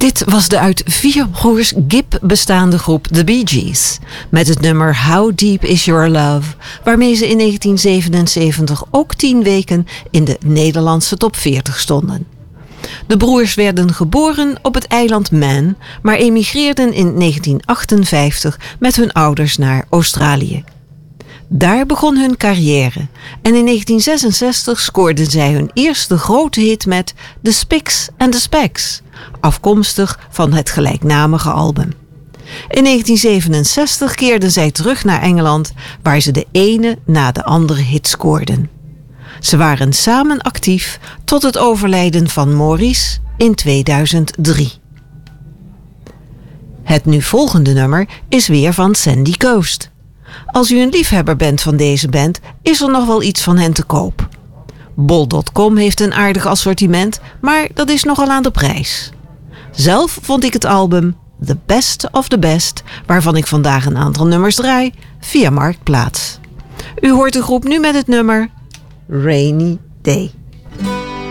Dit was de uit 4 broers Gibb bestaande groep The Bee Gees met het nummer How Deep Is Your Love, waarmee ze in 1977 ook 10 weken in de Nederlandse top 40 stonden. De broers werden geboren op het eiland Man, maar emigreerden in 1958 met hun ouders naar Australië. Daar begon hun carrière en in 1966 scoorden zij hun eerste grote hit met The Spics and the Specks, afkomstig van het gelijknamige album. In 1967 keerden zij terug naar Engeland, waar ze de ene na de andere hit scoorden. Ze waren samen actief tot het overlijden van Maurice in 2003. Het nu volgende nummer is weer van Sandy Coast. Als u een liefhebber bent van deze band, is er nog wel iets van hen te koop. Bol.com heeft een aardig assortiment, maar dat is nogal aan de prijs. Zelf vond ik het album The Best of the Best, waarvan ik vandaag een aantal nummers draai, via Marktplaats. U hoort de groep nu met het nummer Rainy Day.